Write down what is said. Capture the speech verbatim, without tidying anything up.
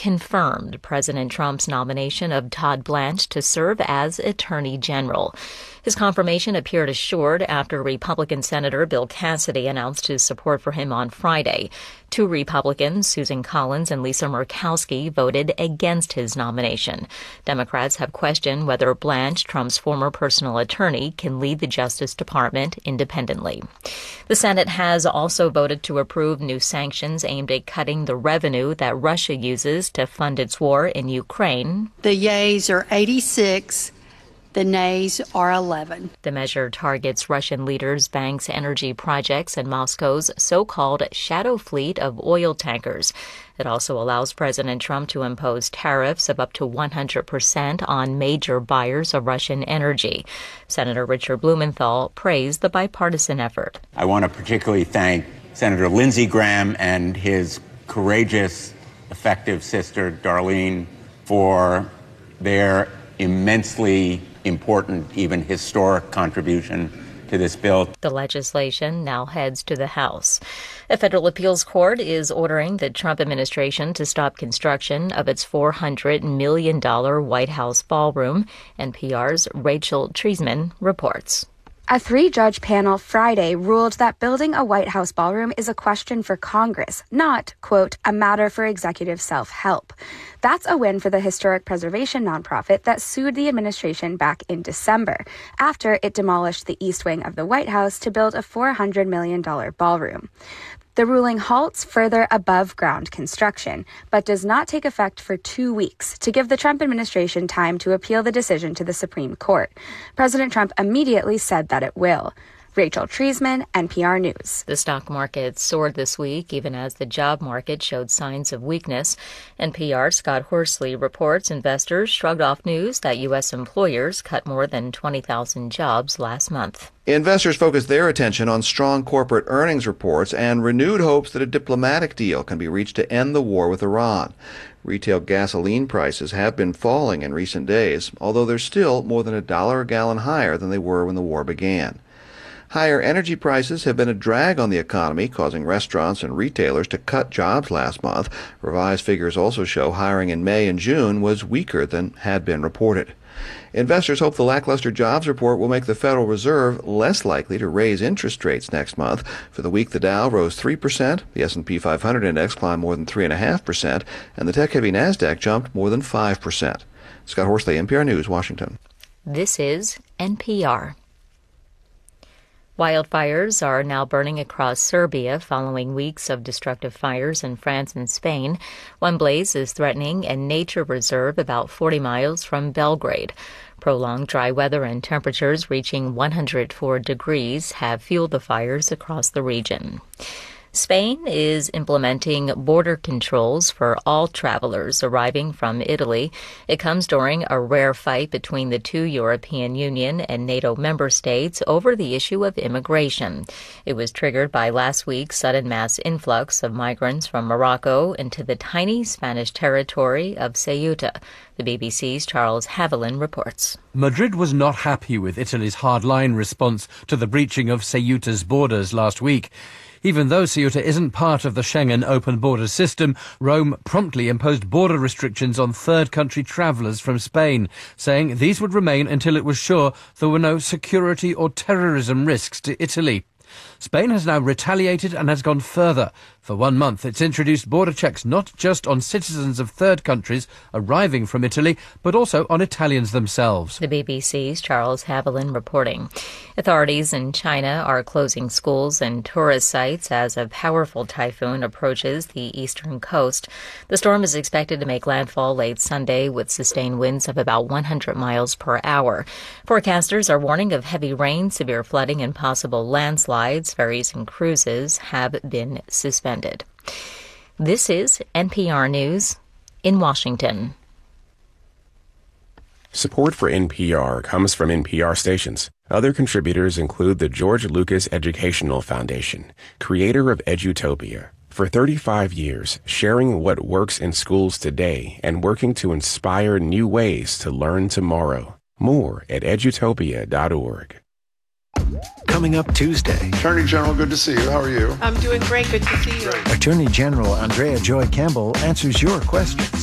confirmed President Trump's nomination of Todd Blanche to serve as Attorney General. His confirmation appeared assured after Republican Senator Bill Cassidy announced his support for him on Friday. Two Republicans, Susan Collins and Lisa Murkowski, voted against his nomination. Democrats have questioned whether Blanche, Trump's former personal attorney, can lead the Justice Department independently. The Senate has also voted to approve new sanctions aimed at cutting the revenue that Russia uses to fund its war in Ukraine. The yeas are eighty-six. The nays are eleven. The measure targets Russian leaders, banks, energy projects, and Moscow's so-called shadow fleet of oil tankers. It also allows President Trump to impose tariffs of up to one hundred percent on major buyers of Russian energy. Senator Richard Blumenthal praised the bipartisan effort. I want to particularly thank Senator Lindsey Graham and his courageous, effective sister, Darlene, for their immensely important, even historic contribution to this bill. The legislation now heads to the House. A federal appeals court is ordering the Trump administration to stop construction of its four hundred million dollars White House ballroom. N P R's Rachel Treisman reports. A three-judge panel Friday ruled that building a White House ballroom is a question for Congress, not, quote, a matter for executive self-help. That's a win for the historic preservation nonprofit that sued the administration back in December after it demolished the east wing of the White House to build a four hundred million dollars ballroom. The ruling halts further above-ground construction, but does not take effect for two weeks to give the Trump administration time to appeal the decision to the Supreme Court. President Trump immediately said that it will. Rachel Treisman, N P R News. The stock market soared this week, even as the job market showed signs of weakness. N P R's Scott Horsley reports investors shrugged off news that U S employers cut more than twenty thousand jobs last month. Investors focused their attention on strong corporate earnings reports and renewed hopes that a diplomatic deal can be reached to end the war with Iran. Retail gasoline prices have been falling in recent days, although they're still more than a dollar a gallon higher than they were when the war began. Higher energy prices have been a drag on the economy, causing restaurants and retailers to cut jobs last month. Revised figures also show hiring in May and June was weaker than had been reported. Investors hope the lackluster jobs report will make the Federal Reserve less likely to raise interest rates next month. For the week, the Dow rose three percent, the S and P five hundred index climbed more than three point five percent, and the tech-heavy NASDAQ jumped more than five percent. Scott Horsley, N P R News, Washington. This is N P R. Wildfires are now burning across Serbia following weeks of destructive fires in France and Spain. One blaze is threatening a nature reserve about forty miles from Belgrade. Prolonged dry weather and temperatures reaching one hundred four degrees have fueled the fires across the region. Spain is implementing border controls for all travelers arriving from Italy. It comes during a rare fight between the two European Union and NATO member states over the issue of immigration. It was triggered by last week's sudden mass influx of migrants from Morocco into the tiny Spanish territory of Ceuta. The B B C's Charles Haviland reports. Madrid was not happy with Italy's hardline response to the breaching of Ceuta's borders last week. Even though Ceuta isn't part of the Schengen open border system, Rome promptly imposed border restrictions on third country travellers from Spain, saying these would remain until it was sure there were no security or terrorism risks to Italy. Spain has now retaliated and has gone further. For one month, it's introduced border checks not just on citizens of third countries arriving from Italy, but also on Italians themselves. The B B C's Charles Haviland reporting. Authorities in China are closing schools and tourist sites as a powerful typhoon approaches the eastern coast. The storm is expected to make landfall late Sunday with sustained winds of about one hundred miles per hour. Forecasters are warning of heavy rain, severe flooding, and possible landslides. Ferries and cruises have been suspended. This is N P R News in Washington. Support for N P R comes from N P R stations. Other contributors include the George Lucas Educational Foundation, creator of Edutopia. For thirty-five years, sharing what works in schools today and working to inspire new ways to learn tomorrow. More at edutopia dot org. Coming up Tuesday. Attorney General, good to see you. How are you? I'm doing great. Good to see you. Attorney General Andrea Joy Campbell answers your questions.